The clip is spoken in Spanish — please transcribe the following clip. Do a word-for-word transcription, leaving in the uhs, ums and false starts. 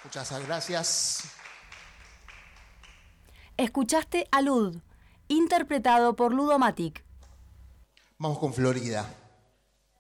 Muchas gracias. Escuchaste a Lud, interpretado por Ludomatic. Vamos con Florida.